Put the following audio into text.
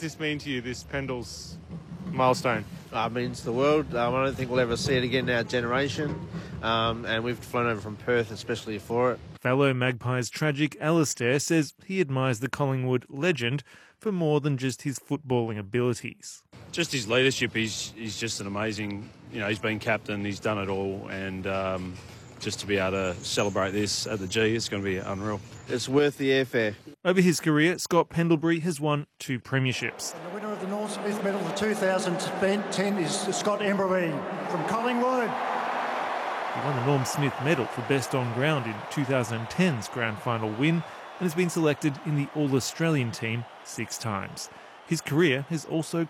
this mean to you, this Pendles milestone? It means the world. I don't think we'll ever see it again in our generation. And we've flown over from Perth especially for it. Fellow Magpies tragic Alastair says he admires the Collingwood legend for more than just his footballing abilities. Just his leadership, he's just an amazing, he's been captain, he's done it all, and just to be able to celebrate this at the G, it's going to be unreal. It's worth the airfare. Over his career, Scott Pendlebury has won 2 premierships. And the winner of the Norm Smith Medal for 2010 is Scott Embry from Collingwood. He won the Norm Smith Medal for Best on Ground in 2010's grand final win and has been selected in the All-Australian team 6 times. His career has also